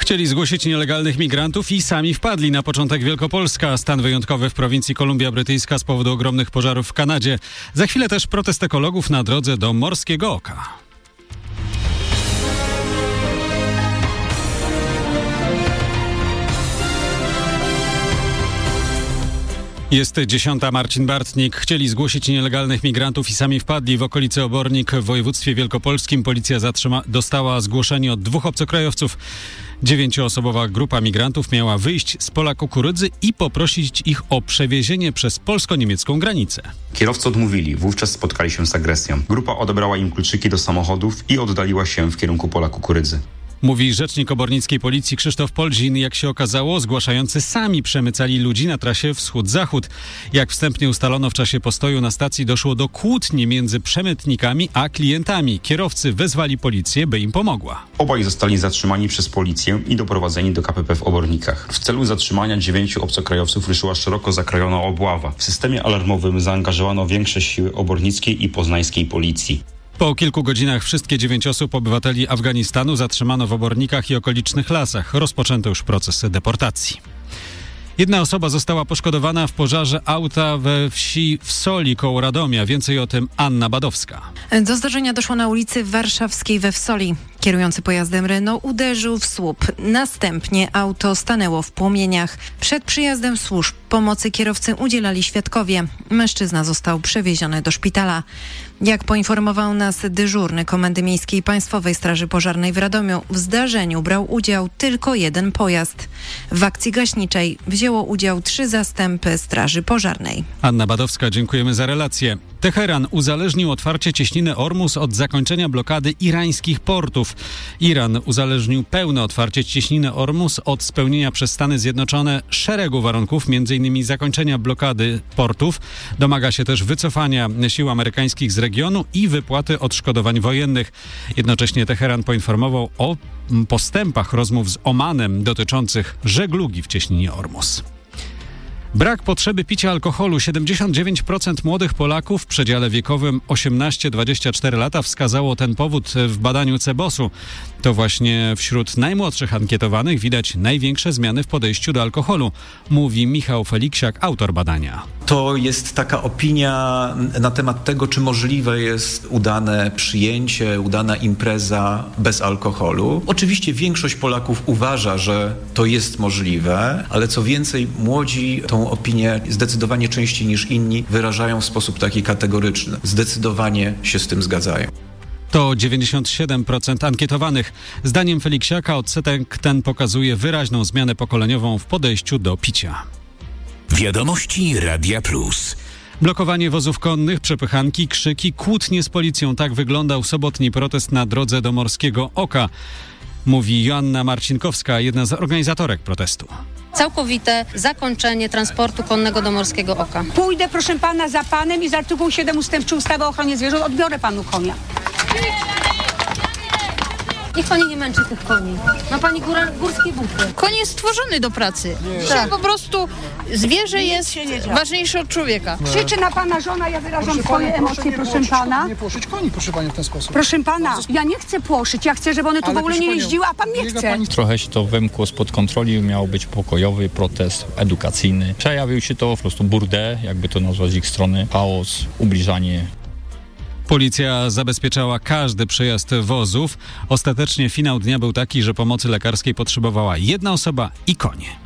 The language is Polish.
Chcieli zgłosić nielegalnych migrantów i sami wpadli. Na początek Wielkopolska. Stan wyjątkowy w prowincji Kolumbia Brytyjska z powodu ogromnych pożarów w Kanadzie. Za chwilę też protest ekologów na drodze do Morskiego Oka. Jest 10. Marcin Bartnik. Chcieli zgłosić nielegalnych migrantów i sami wpadli. W okolicy Obornik w województwie wielkopolskim policja dostała zgłoszenie od 2 obcokrajowców. 9-osobowa grupa migrantów miała wyjść z pola kukurydzy i poprosić ich o przewiezienie przez polsko-niemiecką granicę. Kierowcy odmówili, wówczas spotkali się z agresją. Grupa odebrała im kluczyki do samochodów i oddaliła się w kierunku pola kukurydzy. Mówi rzecznik obornickiej policji Krzysztof Polzin. Jak się okazało, zgłaszający sami przemycali ludzi na trasie wschód-zachód. Jak wstępnie ustalono, w czasie postoju na stacji doszło do kłótni między przemytnikami a klientami. Kierowcy wezwali policję, by im pomogła. Obaj zostali zatrzymani przez policję i doprowadzeni do KPP w Obornikach. W celu zatrzymania 9 obcokrajowców ruszyła szeroko zakrojona obława. W systemie alarmowym zaangażowano większe siły obornickiej i poznańskiej policji. Po kilku godzinach wszystkie 9 osób, obywateli Afganistanu, zatrzymano w Obornikach i okolicznych lasach. Rozpoczęto już proces deportacji. Jedna osoba została poszkodowana w pożarze auta we wsi Wsoli koło Radomia. Więcej o tym Anna Badowska. Do zdarzenia doszło na ulicy Warszawskiej we Wsoli. Kierujący pojazdem Renault uderzył w słup. Następnie auto stanęło w płomieniach. Przed przyjazdem służb pomocy kierowcy udzielali świadkowie. Mężczyzna został przewieziony do szpitala. Jak poinformował nas dyżurny Komendy Miejskiej Państwowej Straży Pożarnej w Radomiu, w zdarzeniu brał udział tylko jeden pojazd. W akcji gaśniczej wzięło udział 3 zastępy Straży Pożarnej. Anna Badowska, dziękujemy za relację. Teheran uzależnił otwarcie cieśniny Ormus od zakończenia blokady irańskich portów. Iran uzależnił pełne otwarcie cieśniny Ormus od spełnienia przez Stany Zjednoczone szeregu warunków, m.in. zakończenia blokady portów. Domaga się też wycofania sił amerykańskich z regionu i wypłaty odszkodowań wojennych. Jednocześnie Teheran poinformował o postępach rozmów z Omanem dotyczących żeglugi w cieśninie Ormus. Brak potrzeby picia alkoholu. 79% młodych Polaków w przedziale wiekowym 18-24 lata wskazało ten powód w badaniu CBOS-u. To właśnie wśród najmłodszych ankietowanych widać największe zmiany w podejściu do alkoholu, mówi Michał Feliksiak, autor badania. To jest taka opinia na temat tego, czy możliwe jest udane przyjęcie, udana impreza bez alkoholu. Oczywiście większość Polaków uważa, że to jest możliwe, ale co więcej, młodzi tą opinię zdecydowanie częściej niż inni wyrażają w sposób taki kategoryczny. Zdecydowanie się z tym zgadzają. To 97% ankietowanych. Zdaniem Feliksiaka odsetek ten pokazuje wyraźną zmianę pokoleniową w podejściu do picia. Wiadomości Radia Plus. Blokowanie wozów konnych, przepychanki, krzyki, kłótnie z policją. Tak wyglądał sobotni protest na drodze do Morskiego Oka. Mówi Joanna Marcinkowska, jedna z organizatorek protestu. Całkowite zakończenie transportu konnego do Morskiego Oka. Pójdę, proszę pana, za panem i z artykułu 7 ust. 3 ustawy o ochronie zwierząt odbiorę panu konia. Niech pani nie męczy tych koni. Ma pani górskie buty. Koń jest stworzony do pracy. Tak. Po prostu zwierzę jest ważniejsze od człowieka. Krzyczy na pana żona, ja wyrażam swoje emocje, proszę pana. Nie płoszyć koni, proszę panią, w ten sposób. Proszę pana, ja nie chcę płoszyć, ja chcę, żeby one tu w ogóle nie jeździły, a pan nie chce. Trochę się to wymkło spod kontroli, miał być pokojowy protest edukacyjny. Przejawił się to po prostu burdę, jakby to nazwać z ich strony, chaos, ubliżanie. Policja zabezpieczała każdy przejazd wozów. Ostatecznie finał dnia był taki, że pomocy lekarskiej potrzebowała jedna osoba i konie.